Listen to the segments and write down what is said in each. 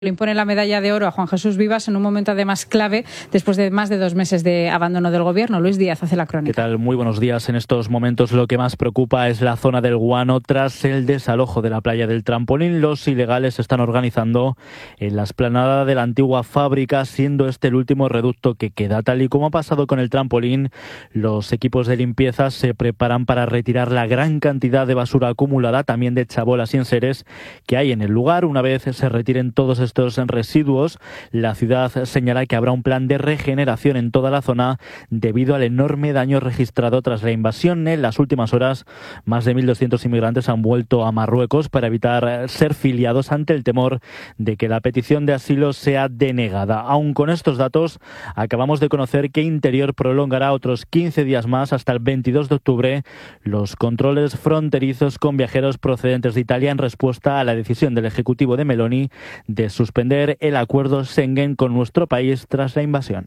Le impone la medalla de oro a Juan Jesús Vivas en un momento además clave después de más de 2 meses de abandono del gobierno. Luis Díaz hace la crónica. ¿Qué tal? Muy buenos días. En estos momentos lo que más preocupa es la zona del Guano tras el desalojo de la playa del Trampolín. Los ilegales se están organizando en la explanada de la antigua fábrica, siendo este el último reducto que queda. Tal y como ha pasado con el Trampolín, los equipos de limpieza se preparan para retirar la gran cantidad de basura acumulada, también de chabolas y enseres que hay en el lugar. Una vez se retiren todos estos residuos, la ciudad señala que habrá un plan de regeneración en toda la zona debido al enorme daño registrado tras la invasión. En las últimas horas, más de 1.200 inmigrantes han vuelto a Marruecos para evitar ser filiados ante el temor de que la petición de asilo sea denegada. Aún con estos datos, acabamos de conocer que Interior prolongará otros 15 días más, hasta el 22 de octubre, los controles fronterizos con viajeros procedentes de Italia en respuesta a la decisión del Ejecutivo de Meloni de suspender el acuerdo Schengen con nuestro país tras la invasión.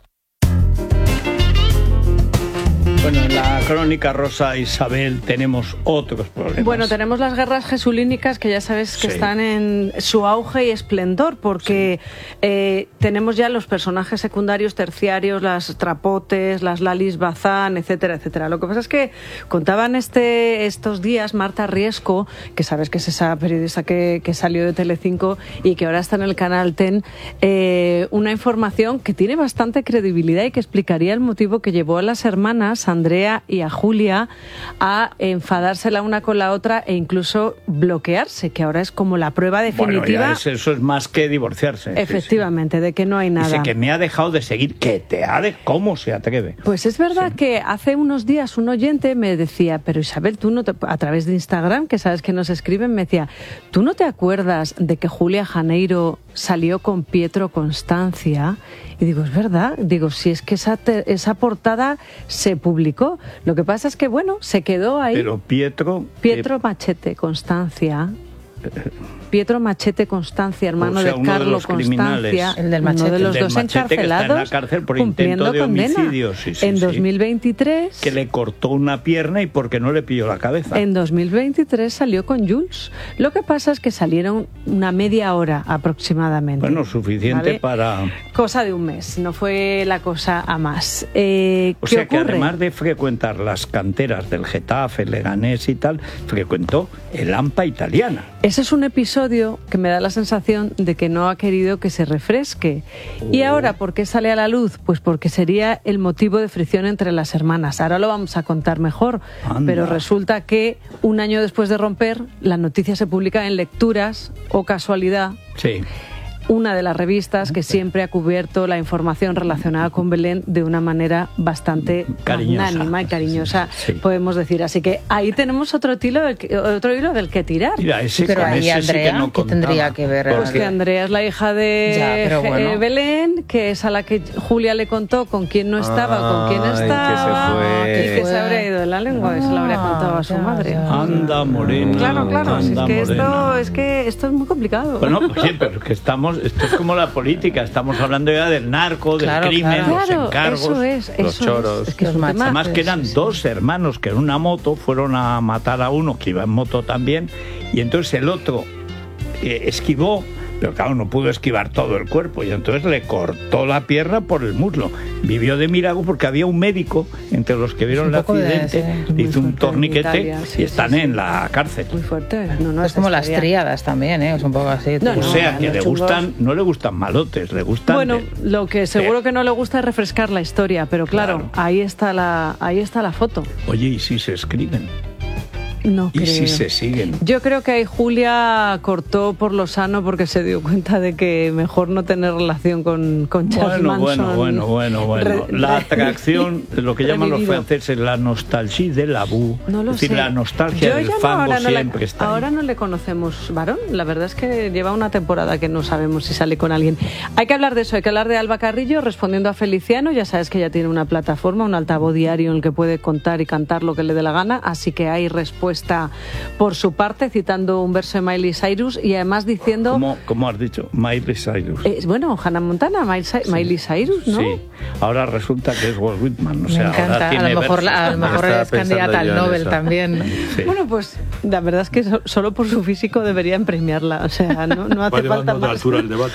Bueno, en la crónica Rosa Isabel tenemos otros problemas. Bueno, tenemos las guerras jesulínicas que ya sabes que están en su auge y esplendor, porque tenemos ya los personajes secundarios, terciarios, las trapotes, las Lalis Bazán, etcétera, etcétera. Lo que pasa es que contaban estos días Marta Riesco, que sabes que es esa periodista que salió de Telecinco y que ahora está en el canal TEN, una información que tiene bastante credibilidad y que explicaría el motivo que llevó a las hermanas Andrea y a Julia a enfadarse la una con la otra e incluso bloquearse, que ahora es como la prueba definitiva. Bueno, eso es más que divorciarse. Efectivamente, de que no hay nada. Dice que me ha dejado de seguir, ¿cómo se atreve? Pues es verdad que hace unos días un oyente me decía, pero Isabel, tú no a través de Instagram, que sabes que nos escriben, me decía, ¿tú no te acuerdas de que Julia Janeiro salió con Pietro Constancia? Y digo, es verdad, digo, si es que esa portada se publicó. Lo que pasa es que, bueno, se quedó ahí. Pero Pietro Machete Constancia. Pietro Machete Constancia, hermano de Carlo Constancia, el del Machete. Uno de los dos encarcelados, que está en la cárcel por cumpliendo intento de homicidio. condena. En 2023... Que le cortó una pierna y porque no le pilló la cabeza. En 2023 salió con Jules. Lo que pasa es que salieron una media hora aproximadamente. Bueno, suficiente, ¿vale? Para... Cosa de un mes, no fue la cosa a más. O ¿qué sea que ocurre? además de frecuentar las canteras del Getafe, Leganés y tal, frecuentó el AMPA italiana. Ese es un episodio que me da la sensación de que no ha querido que se refresque. ¿Y ahora por qué sale a la luz? Pues porque sería el motivo de fricción entre las hermanas. Ahora lo vamos a contar mejor. Anda. Pero resulta que un año después de romper, la noticia se publica en Lecturas, o casualidad. Sí. Una de las revistas que siempre ha cubierto la información relacionada con Belén de una manera bastante magnánima y cariñosa, sí. Podemos decir. Así que ahí tenemos otro hilo del que tirar. Mira, pero ahí Andrea, sí que no ¿qué tendría que ver? Porque Andrea es la hija de Belén, que es a la que Julia le contó con quién no estaba, con quién estaba, y que se habría ido de la lengua y se lo habría contado a su madre. Anda, morena. Claro, es que esto es muy complicado. Bueno, oye, pero que esto es como la política, estamos hablando ya del narco, del crimen, los encargos, los choros. Es que además que eran dos hermanos que en una moto fueron a matar a uno que iba en moto también, y entonces el otro esquivó, pero claro, no pudo esquivar todo el cuerpo y entonces le cortó la pierna por el muslo. Vivió de milagro porque había un médico entre los que vieron el accidente, hizo un torniquete y están en la cárcel. Muy fuerte. Es como las tríadas también, es un poco así. O sea, que no le gustan malotes, le gustan... Bueno, lo que seguro que no le gusta es refrescar la historia, pero claro. ahí está la foto. Oye, ¿y si se escriben? No creo. ¿Y si se siguen? Yo creo que ahí Julia cortó por lo sano porque se dio cuenta de que mejor no tener relación con Charles Manson. Bueno. La atracción, lo que llaman los franceses, la nostalgia de la boue. No lo sé. La nostalgia del fango siempre está ahí. Ahora no le conocemos varón. La verdad es que lleva una temporada que no sabemos si sale con alguien. Hay que hablar de eso, hay que hablar de Alba Carrillo respondiendo a Feliciano. Ya sabes que ella tiene una plataforma, un altavoz diario en el que puede contar y cantar lo que le dé la gana, así que hay respuesta está. Por su parte, citando un verso de Miley Cyrus y además diciendo... ¿Cómo has dicho? Miley Cyrus. Bueno, Hannah Montana, Miley Cyrus, ¿no? Sí, ahora resulta que es Walt Whitman. O sea, me encanta, ahora a lo mejor es candidata al Nobel también. Sí. Bueno, pues la verdad es que solo por su físico deberían premiarla. O sea, no hace falta más.